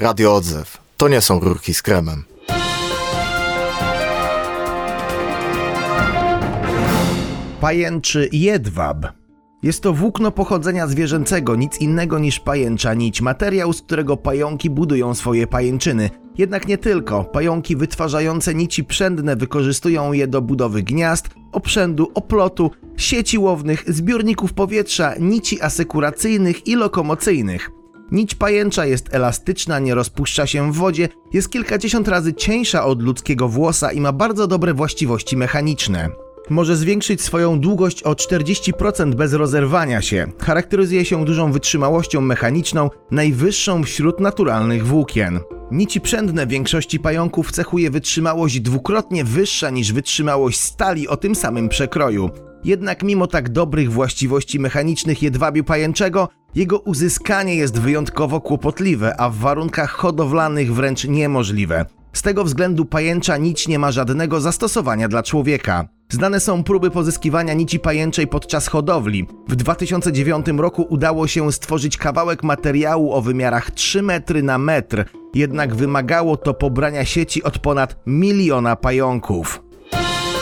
Radio Odzew. To nie są rurki z kremem. Pajęczy jedwab. Jest to włókno pochodzenia zwierzęcego, nic innego niż pajęcza nić, materiał, z którego pająki budują swoje pajęczyny. Jednak nie tylko. Pająki wytwarzające nici przędne wykorzystują je do budowy gniazd, oprzędu, oplotu, sieci łownych, zbiorników powietrza, nici asekuracyjnych i lokomocyjnych. Nić pajęcza jest elastyczna, nie rozpuszcza się w wodzie, jest kilkadziesiąt razy cieńsza od ludzkiego włosa i ma bardzo dobre właściwości mechaniczne. Może zwiększyć swoją długość o 40% bez rozerwania się. Charakteryzuje się dużą wytrzymałością mechaniczną, najwyższą wśród naturalnych włókien. Nici przędne większości pająków cechuje wytrzymałość dwukrotnie wyższa niż wytrzymałość stali o tym samym przekroju. Jednak mimo tak dobrych właściwości mechanicznych jedwabiu pajęczego, jego uzyskanie jest wyjątkowo kłopotliwe, a w warunkach hodowlanych wręcz niemożliwe. Z tego względu pajęcza nić nie ma żadnego zastosowania dla człowieka. Znane są próby pozyskiwania nici pajęczej podczas hodowli. W 2009 roku udało się stworzyć kawałek materiału o wymiarach 3 metry na metr, jednak wymagało to pobrania sieci od ponad 1 000 000 pająków.